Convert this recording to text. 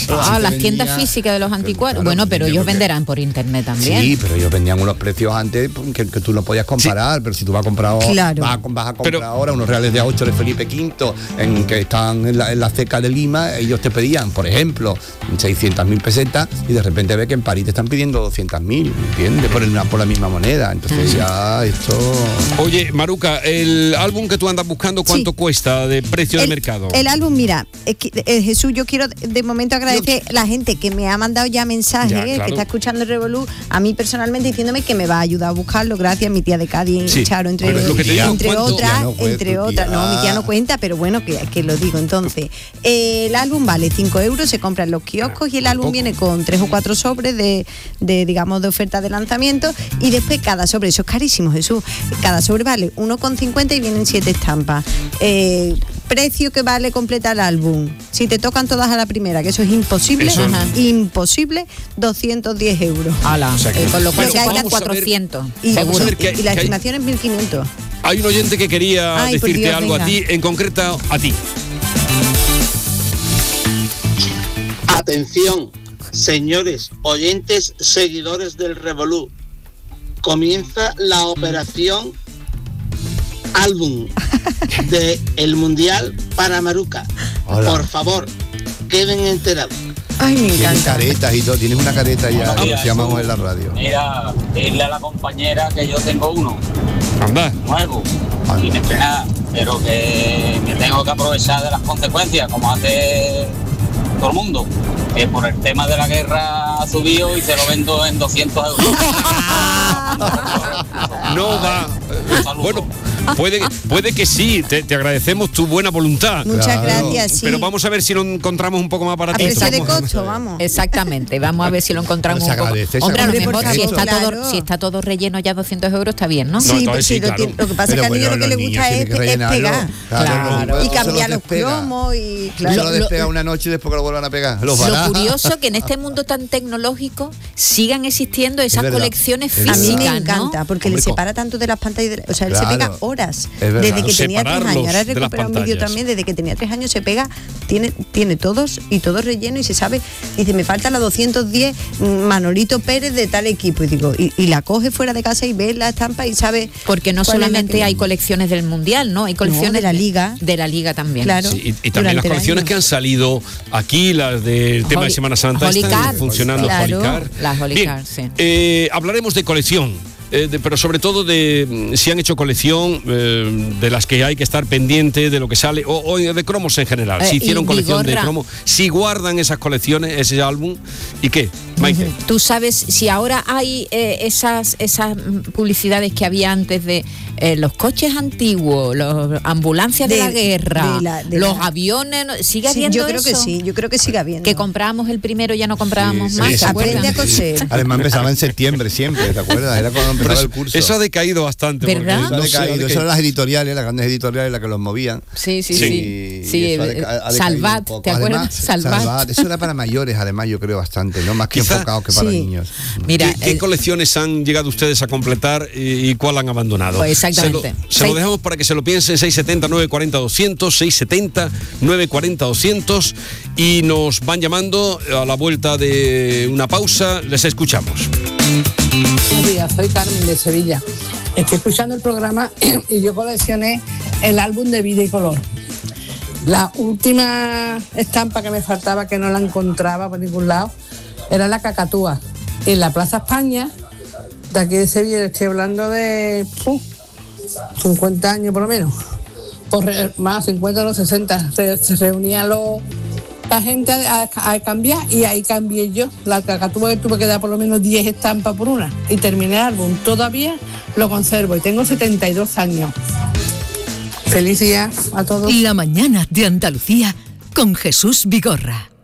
Las tiendas físicas de los anticuarios. Claro, bueno, pero ellos venderán por internet también. Sí, pero ellos vendían unos precios antes que tú no podías comparar, pero si tú vas a comprar vas a comprar ahora unos reales de 8 de Felipe V que están en la ceca de Lima, ellos te pedían, por ejemplo, 600.000 pesetas y de repente ves que en París te están pidiendo 200.000, ¿entiendes? Por la misma moneda. Entonces ya esto... Oye, Maruca, el álbum que tú andas buscando, ¿cuánto cuesta de precio de mercado? El álbum, mira, Jesús, yo quiero de momento agradecer a la gente que me ha mandado ya mensajes, claro, que está escuchando el Revolú, a mí personalmente diciéndome que me va a ayudar a buscarlo, gracias, mi tía de Cádiz, Charo, entre otras, no, mi tía no cuenta, pero bueno, que lo digo. Entonces, el álbum vale 5 euros, se compra en los kioscos y el álbum viene con 3 o 4 sobres de digamos, de oferta de lanzamiento, y después cada sobre, eso es carísimo, Jesús, cada sobre vale 1,50 y vienen 7 estampas. Precio que vale completar el álbum, si te tocan todas a la primera, que eso es imposible, imposible, 210 euros. O sea con lo cual se paga 400. Y la estimación es 1.500. Hay un oyente que quería decirte algo, venga. A ti, en concreto a ti. Atención, señores oyentes, seguidores del Revolú. Comienza la operación álbum de el Mundial para Maruca. Hola. Por favor, queden enterados. Ay, me encanta. Tienes caretas y todo, tienes una careta ya, como se llamamos en la radio. Mira, dile a la compañera que yo tengo uno. Anda. Nuevo. Y me espera, pero que me tengo que aprovechar de las consecuencias, como hace todo el mundo. Que por el tema de la guerra ha subido y se lo vendo en 200 euros. No va. Bueno, puede que sí, te agradecemos tu buena voluntad. Muchas gracias, sí. Pero vamos a ver si lo encontramos un poco más barato. A precio de costo, vamos. Exactamente, vamos a ver si lo encontramos un poco. Hombre, a lo mejor si está todo relleno ya 200 euros está bien, ¿no? Sí, claro. Lo que pasa es que al niño lo que le gusta es pegar. Claro. Y cambiar los plomos y... Claro. Lo despega una noche y después que lo vuelvan a pegar. Lo curioso que en este mundo tan tecnológico sigan existiendo esas colecciones físicas. A mí me encanta, porque le separa tanto de las pantallas, o sea, él se pega horas. Desde que tenía 3 años, ahora he recuperado un vídeo también, desde que tenía 3 años se pega, tiene todos y todo relleno y se sabe, dice, me falta la 210 Manolito Pérez de tal equipo, y digo, y la coge fuera de casa y ve la estampa y sabe. Porque no solamente hay colecciones del Mundial, ¿no? Hay colecciones de la Liga. De la Liga también. Claro. Sí, y también las colecciones que han salido aquí, las del tema de Semana Santa, están funcionando. Claro, las Holicar, sí. Hablaremos de colección. Pero sobre todo de si han hecho colección, de las que hay que estar pendiente de lo que sale, o de cromos en general. Si hicieron colección de cromos, si guardan esas colecciones, ese álbum, ¿y qué, Maite? Tú sabes si ahora hay esas publicidades que había antes de los coches antiguos, las ambulancias de la guerra, los aviones, ¿sigue habiendo yo creo eso? Yo creo que sigue habiendo. Que comprábamos el primero y ya no comprábamos más. Aprende a coser. Además empezaba en septiembre siempre, ¿te acuerdas? Era cuando empezaba el curso. Eso ha decaído bastante. ¿Verdad? Eso eran las editoriales, las grandes editoriales, las que los movían. Sí. Salvat, ¿te acuerdas? Salvat. Eso era para mayores, además, yo creo bastante, ¿no? Más que enfocados que para niños. Mira, ¿Qué colecciones han llegado ustedes a completar y cuál han abandonado? Pues exactamente. Se lo dejamos para que se lo piensen. 670-940-200, 670-940-200, y nos van llamando a la vuelta de una pausa. Les escuchamos. Buenos días, soy Carmen de Sevilla. Estoy escuchando el programa y yo coleccioné el álbum de Vida y Color. La última estampa que me faltaba, que no la encontraba por ningún lado, era la cacatúa. En la Plaza España, de aquí de Sevilla, estoy hablando de 50 años por lo menos, más 50 o los 60, se reunían la gente a cambiar, y ahí cambié yo. La cacatúa que tuve que dar por lo menos 10 estampas por una y terminé el álbum. Todavía lo conservo y tengo 72 años. Feliz día a todos. La mañana de Andalucía con Jesús Vigorra.